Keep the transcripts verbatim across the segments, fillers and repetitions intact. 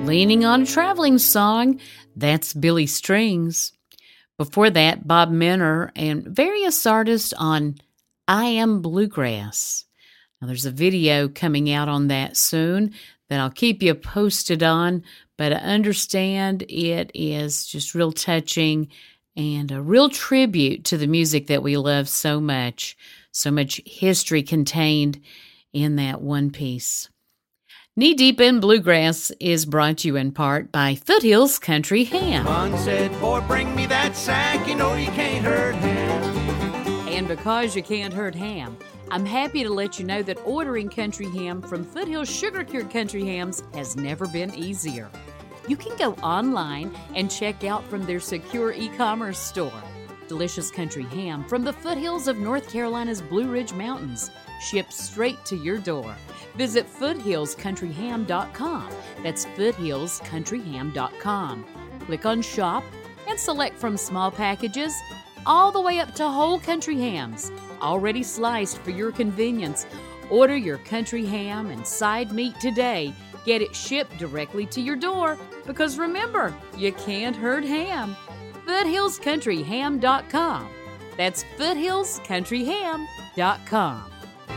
Leaning on a Traveling Song, that's Billy Strings. Before that, Bob Minner and various artists on I Am Bluegrass. Now, there's a video coming out on that soon that I'll keep you posted on, but I understand it is just real touching and a real tribute to the music that we love so much, so much history contained in that one piece. Knee Deep in Bluegrass is brought to you in part by Foothills Country Ham. One said, boy, bring me that sack, you know you can't hurt ham. And because you can't hurt ham, I'm happy to let you know that ordering country ham from Foothills Sugar Cured Country Hams has never been easier. You can go online and check out from their secure e-commerce store. Delicious country ham from the foothills of North Carolina's Blue Ridge Mountains, shipped straight to your door. Visit foothills country ham dot com. That's foothills country ham dot com. Click on Shop and select from small packages all the way up to whole country hams, already sliced for your convenience. Order your country ham and side meat today. Get it shipped directly to your door because remember, you can't hurt ham. foothills country ham dot com. That's foothills country ham dot com.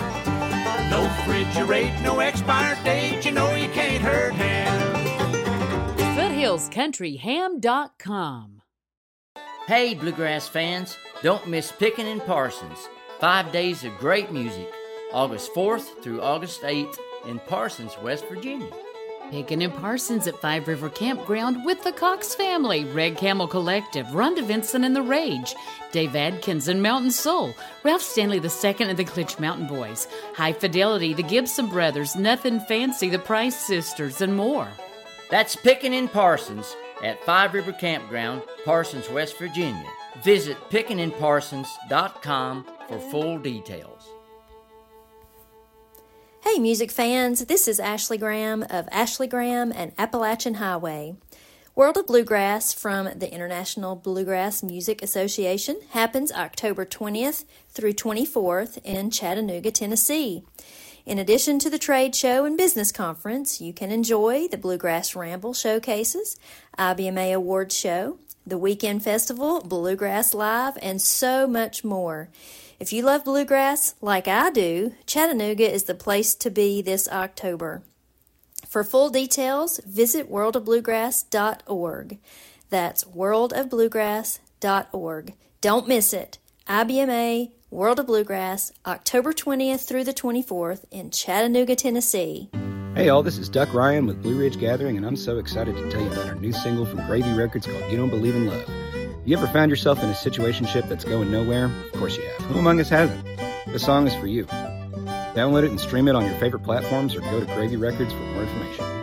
No refrigerate, no expired date, you know you can't hurt ham. foothills country ham dot com. Hey, Bluegrass fans, don't miss Pickin' and Parsons. Five days of great music, August fourth through August eighth in Parsons, West Virginia. Pickin' and Parsons at Five River Campground with the Cox family, Red Camel Collective, Rhonda Vincent and the Rage, Dave Adkins and Mountain Soul, Ralph Stanley the Second and the Klitsch Mountain Boys, High Fidelity, the Gibson Brothers, Nothing Fancy, the Price Sisters, and more. That's Pickin' and Parsons at Five River Campground, Parsons, West Virginia. Visit pickin and parsons dot com for full details. Hey music fans, this is Ashley Graham of Ashley Graham and Appalachian Highway. World of Bluegrass from the International Bluegrass Music Association happens October twentieth through twenty-fourth in Chattanooga, Tennessee. In addition to the trade show and business conference, you can enjoy the Bluegrass Ramble showcases, I B M A Awards show, the Weekend Festival, Bluegrass Live, and so much more. If you love bluegrass like I do, Chattanooga is the place to be this October. For full details, visit world of bluegrass dot org. That's world of bluegrass dot org. Don't miss it. I B M A World of Bluegrass, October twentieth through the twenty-fourth in Chattanooga, Tennessee. Hey all, this is Duck Ryan with Blue Ridge Gathering, and I'm so excited to tell you about our new single from Gravy Records called You Don't Believe in Love. You ever found yourself in a situationship that's going nowhere? Of course you have. Who among us hasn't? The song is for you. Download it and stream it on your favorite platforms or go to Gravy Records for more information.